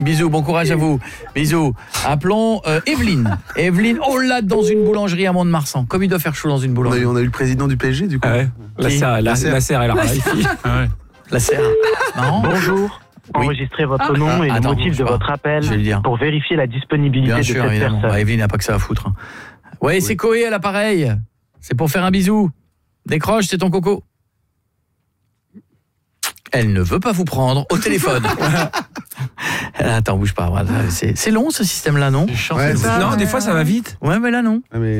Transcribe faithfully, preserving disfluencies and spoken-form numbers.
Bisous, bon courage à vous. Bisous. Appelons euh, Evelyne. Evelyne, oh là, dans une boulangerie à Mont-de-Marsan. Comme il doit faire chaud dans une On a, boulangerie. eu, on a eu le président du P S G, du coup. Ah ouais. La Qui serre, la, la serre, elle a ici. Ah ouais. La serre. Marrant. Bonjour. Oui. Enregistrez votre Ah. nom Ah, et le attends, motif bouge de pas. votre appel Je vais le dire. pour vérifier la disponibilité Bien de sûr, cette évidemment. personne. Bah, Evelyne n'a pas que ça à foutre. hein. Ouais, oui. C'est Coé à l'appareil. C'est pour faire un bisou. Décroche, c'est ton coco. Elle ne veut pas vous prendre au téléphone. Attends, bouge pas. Voilà. C'est long ce système-là, non? Ouais, Non, des fois ça va vite. Ouais, mais là non. Ah, mais...